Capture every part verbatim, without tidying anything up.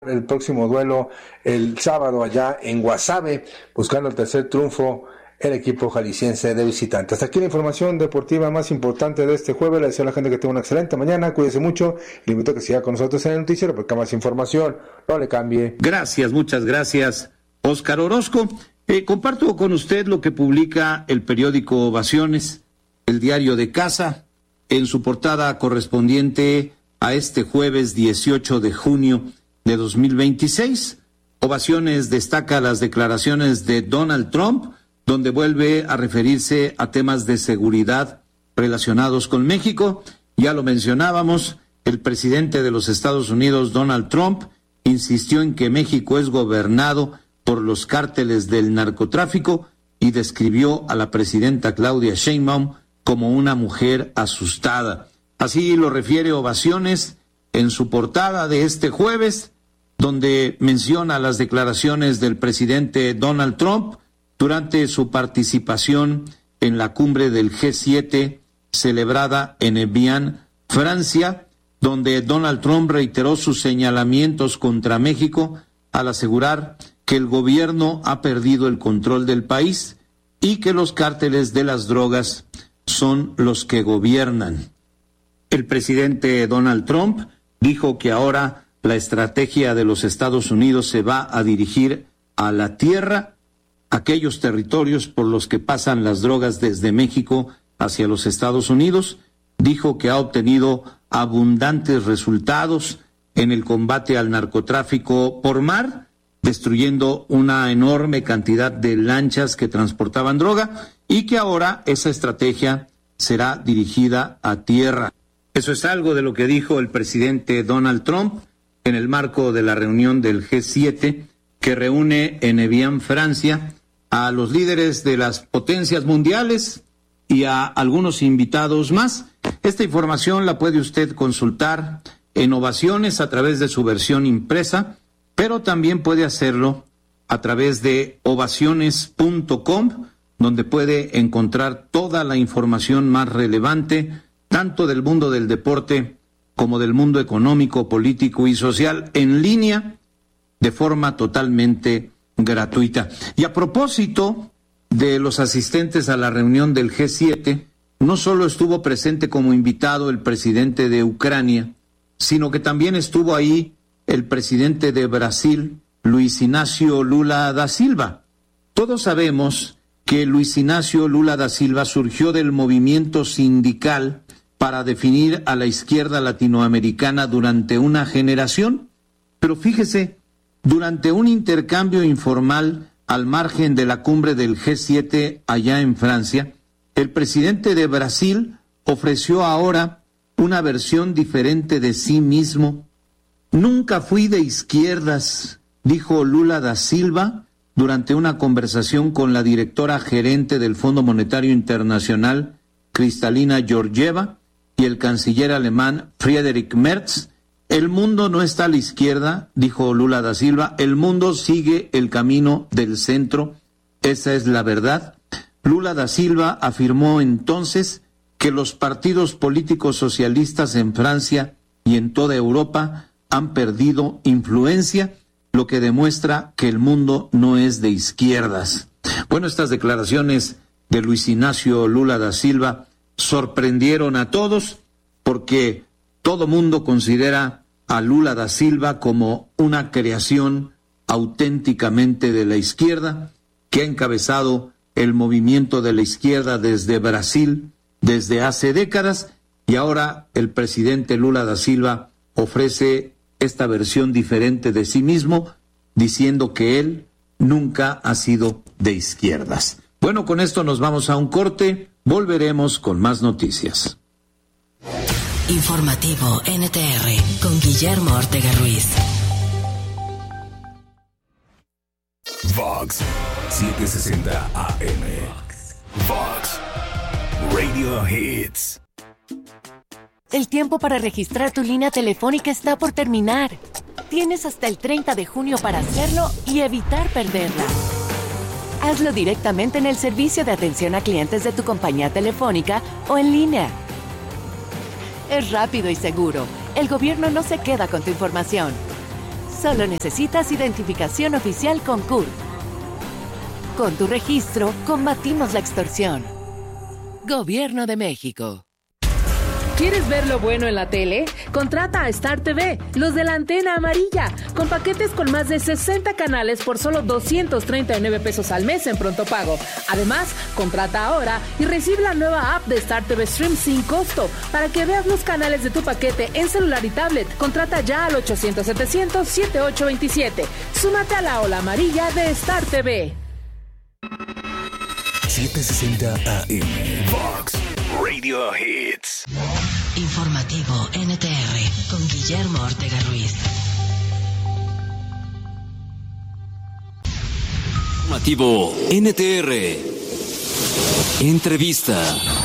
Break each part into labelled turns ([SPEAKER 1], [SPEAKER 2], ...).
[SPEAKER 1] el próximo duelo el sábado allá en Guasave, buscando el tercer triunfo el equipo jalisciense de visitante. Hasta aquí la información deportiva más importante de este jueves. Le deseo a la gente que tenga una excelente mañana, cuídese mucho, le invito a que siga con nosotros en el noticiero porque más información, no le cambie.
[SPEAKER 2] Gracias, muchas gracias, Óscar Orozco. Eh, comparto con usted lo que publica el periódico Ovaciones, el diario de casa, en su portada correspondiente a este jueves dieciocho de junio de dos mil veintiséis. Ovaciones destaca las declaraciones de Donald Trump, donde vuelve a referirse a temas de seguridad relacionados con México. Ya lo mencionábamos, el presidente de los Estados Unidos, Donald Trump, insistió en que México es gobernado por los cárteles del narcotráfico y describió a la presidenta Claudia Sheinbaum como una mujer asustada. Así lo refiere Ovaciones en su portada de este jueves, donde menciona las declaraciones del presidente Donald Trump durante su participación en la cumbre del G siete celebrada en Evian, Francia, donde Donald Trump reiteró sus señalamientos contra México al asegurar que el gobierno ha perdido el control del país y que los cárteles de las drogas son los que gobiernan. El presidente Donald Trump dijo que ahora la estrategia de los Estados Unidos se va a dirigir a la tierra, aquellos territorios por los que pasan las drogas desde México hacia los Estados Unidos. Dijo que ha obtenido abundantes resultados en el combate al narcotráfico por mar, destruyendo una enorme cantidad de lanchas que transportaban droga, y que ahora esa estrategia será dirigida a tierra. Eso es algo de lo que dijo el presidente Donald Trump en el marco de la reunión del G siete que reúne en Evian, Francia, a los líderes de las potencias mundiales y a algunos invitados más. Esta información la puede usted consultar en Ovaciones a través de su versión impresa, pero también puede hacerlo a través de ovaciones punto com, donde puede encontrar toda la información más relevante, tanto del mundo del deporte como del mundo económico, político y social, en línea, de forma totalmente gratuita. Y a propósito de los asistentes a la reunión del G siete, no solo estuvo presente como invitado el presidente de Ucrania, sino que también estuvo ahí el presidente de Brasil, Luis Inácio Lula da Silva. Todos sabemos que Luis Inácio Lula da Silva surgió del movimiento sindical para definir a la izquierda latinoamericana durante una generación, pero fíjese, durante un intercambio informal al margen de la cumbre del G siete allá en Francia, el presidente de Brasil ofreció ahora una versión diferente de sí mismo. Nunca fui de izquierdas, dijo Lula da Silva durante una conversación con la directora gerente del Fondo Monetario Internacional, Kristalina Georgieva, y el canciller alemán Friedrich Merz. El mundo no está a la izquierda, dijo Lula da Silva, el mundo sigue el camino del centro, esa es la verdad. Lula da Silva afirmó entonces que los partidos políticos socialistas en Francia y en toda Europa han perdido influencia, lo que demuestra que el mundo no es de izquierdas. Bueno, estas declaraciones de Luis Inácio Lula da Silva sorprendieron a todos porque todo mundo considera a Lula da Silva como una creación auténticamente de la izquierda, que ha encabezado el movimiento de la izquierda desde Brasil desde hace décadas, y ahora el presidente Lula da Silva ofrece esta versión diferente de sí mismo, diciendo que él nunca ha sido de izquierdas. Bueno, con esto nos vamos a un corte, volveremos con más noticias.
[SPEAKER 3] Informativo N T R con Guillermo Ortega Ruiz.
[SPEAKER 4] Vox setecientos sesenta A M. Vox Radio Hits.
[SPEAKER 5] El tiempo para registrar tu línea telefónica está por terminar. Tienes hasta el treinta de junio para hacerlo y evitar perderla. Hazlo directamente en el servicio de atención a clientes de tu compañía telefónica o en línea. Es rápido y seguro. El gobierno no se queda con tu información. Solo necesitas identificación oficial con C U R. Con tu registro, combatimos la extorsión. Gobierno de México.
[SPEAKER 6] ¿Quieres ver lo bueno en la tele? Contrata a Star T V, los de la antena amarilla, con paquetes con más de sesenta canales por solo doscientos treinta y nueve pesos al mes en pronto pago. Además, contrata ahora y recibe la nueva app de Star T V Stream sin costo para que veas los canales de tu paquete en celular y tablet. Contrata ya al ochocientos setecientos setenta y ocho veintisiete. Súmate a la ola amarilla de Star T V.
[SPEAKER 4] setecientos sesenta A M Vox Radio Hits.
[SPEAKER 3] Informativo N T R con Guillermo Ortega Ruiz.
[SPEAKER 7] Informativo N T R. Entrevista.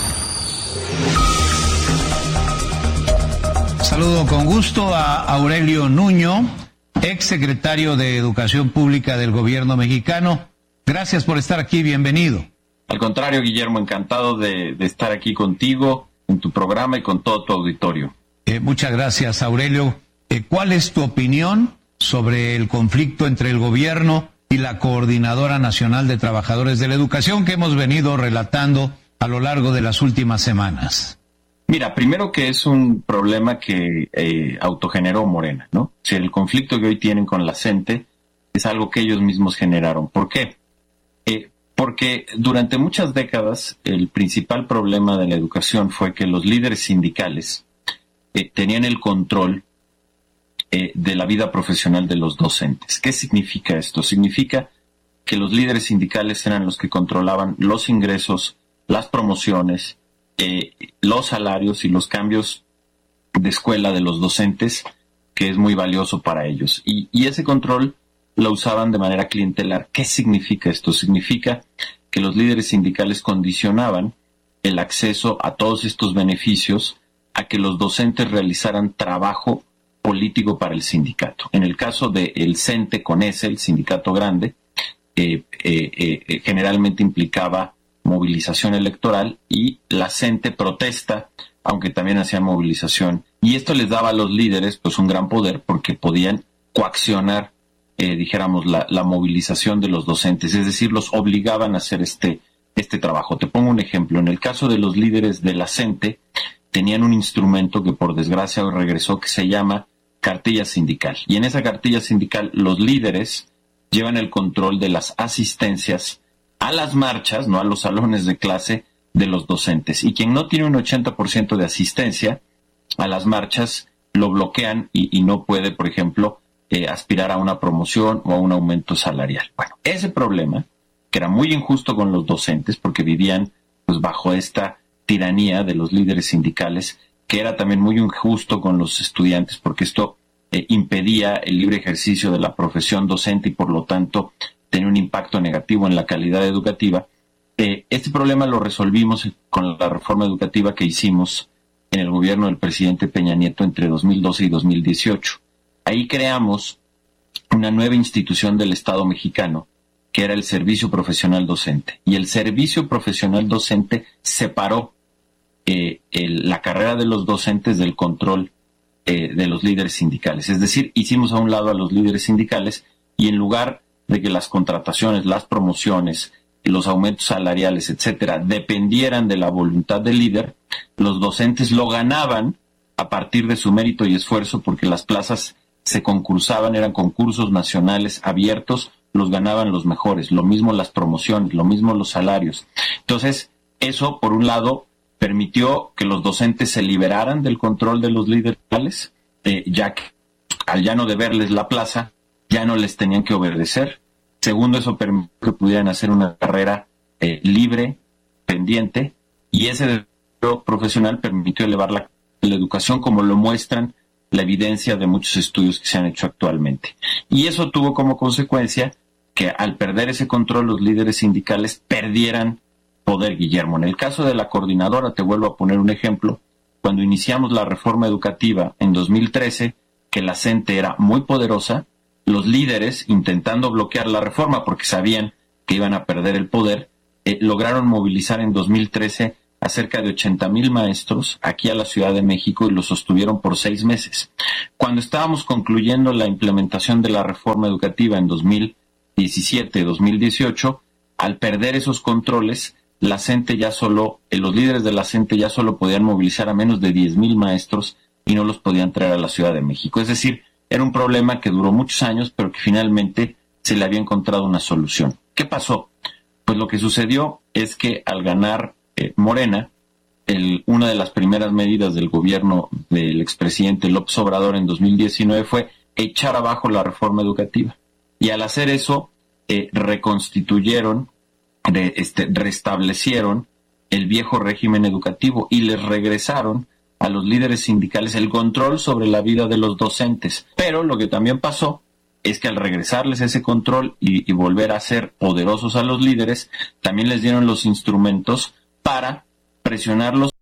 [SPEAKER 2] Saludo con gusto a Aurelio Nuño, ex secretario de Educación Pública del Gobierno mexicano. Gracias por estar aquí, bienvenido.
[SPEAKER 8] Al contrario, Guillermo, encantado de, de estar aquí contigo, en tu programa y con todo tu auditorio.
[SPEAKER 2] Eh, muchas gracias, Aurelio. Eh, ¿Cuál es tu opinión sobre el conflicto entre el gobierno y la Coordinadora Nacional de Trabajadores de la Educación que hemos venido relatando a lo largo de las últimas semanas?
[SPEAKER 8] Mira, primero que es un problema que eh, autogeneró Morena, ¿no? O sea, el conflicto que hoy tienen con la CENTE es algo que ellos mismos generaron. ¿Por qué? Eh, Porque durante muchas décadas el principal problema de la educación fue que los líderes sindicales eh, tenían el control eh, de la vida profesional de los docentes. ¿Qué significa esto? Significa que los líderes sindicales eran los que controlaban los ingresos, las promociones, eh, los salarios y los cambios de escuela de los docentes, que es muy valioso para ellos. Y, y ese control lo usaban de manera clientelar. ¿Qué significa esto? Significa que los líderes sindicales condicionaban el acceso a todos estos beneficios a que los docentes realizaran trabajo político para el sindicato. En el caso del CENTE con S, el sindicato grande, eh, eh, eh, generalmente implicaba movilización electoral y la CENTE protesta, aunque también hacían movilización. Y esto les daba a los líderes pues un gran poder porque podían coaccionar Eh, dijéramos, la, la movilización de los docentes, es decir, los obligaban a hacer este, este trabajo. Te pongo un ejemplo. En el caso de los líderes de la CENTE, tenían un instrumento que por desgracia hoy regresó, que se llama cartilla sindical. Y en esa cartilla sindical, los líderes llevan el control de las asistencias a las marchas, no a los salones de clase de los docentes. Y quien no tiene un ochenta por ciento de asistencia a las marchas, lo bloquean y, y no puede, por ejemplo, Eh, aspirar a una promoción o a un aumento salarial. Bueno, ese problema, que era muy injusto con los docentes porque vivían pues bajo esta tiranía de los líderes sindicales, que era también muy injusto con los estudiantes porque esto eh, impedía el libre ejercicio de la profesión docente y por lo tanto tenía un impacto negativo en la calidad educativa. Eh, este problema lo resolvimos con la reforma educativa que hicimos en el gobierno del presidente Peña Nieto entre dos mil doce y dos mil dieciocho. Ahí creamos una nueva institución del Estado mexicano, que era el Servicio Profesional Docente. Y el Servicio Profesional Docente separó eh, el, la carrera de los docentes del control eh, de los líderes sindicales. Es decir, hicimos a un lado a los líderes sindicales y en lugar de que las contrataciones, las promociones, los aumentos salariales, etcétera, dependieran de la voluntad del líder, los docentes lo ganaban a partir de su mérito y esfuerzo porque las plazas se concursaban, eran concursos nacionales abiertos, los ganaban los mejores, lo mismo las promociones, lo mismo los salarios. Entonces, eso, por un lado, permitió que los docentes se liberaran del control de los líderes, eh, ya que al ya no deberles la plaza, ya no les tenían que obedecer. Segundo, eso permitió que pudieran hacer una carrera eh, libre, pendiente, y ese desarrollo profesional permitió elevar la, la educación, como lo muestran la evidencia de muchos estudios que se han hecho actualmente. Y eso tuvo como consecuencia que al perder ese control los líderes sindicales perdieran poder, Guillermo. En el caso de la coordinadora, te vuelvo a poner un ejemplo, cuando iniciamos la reforma educativa en dos mil trece, que la CENTE era muy poderosa, los líderes, intentando bloquear la reforma porque sabían que iban a perder el poder, eh, lograron movilizar en dos mil trece a cerca de ochenta mil maestros aquí a la Ciudad de México y lo sostuvieron por seis meses. Cuando estábamos concluyendo la implementación de la reforma educativa en dos mil diecisiete, dos mil dieciocho, al perder esos controles, la CENTE ya solo, eh, los líderes de la CENTE ya solo podían movilizar a menos de diez mil maestros y no los podían traer a la Ciudad de México. Es decir, era un problema que duró muchos años, pero que finalmente se le había encontrado una solución. ¿Qué pasó? Pues lo que sucedió es que al ganar eh, Morena, el, una de las primeras medidas del gobierno del expresidente López Obrador en dos mil diecinueve fue echar abajo la reforma educativa. Y al hacer eso, eh, reconstituyeron, de, este, restablecieron el viejo régimen educativo y les regresaron a los líderes sindicales el control sobre la vida de los docentes. Pero lo que también pasó es que al regresarles ese control y, y volver a ser poderosos a los líderes, también les dieron los instrumentos para presionarlos